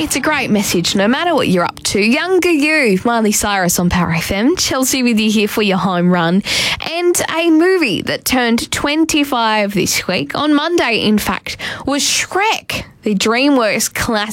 It's a great message no matter what you're up to. Younger You, Miley Cyrus on Power FM. Chelsea with you here for your home run. And a movie that turned 25 this week, on Monday in fact, was Shrek, the DreamWorks classic.